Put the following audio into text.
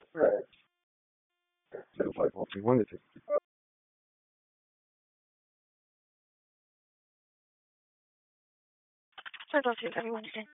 Right. That's like what we wanted to. I don't think anyone did.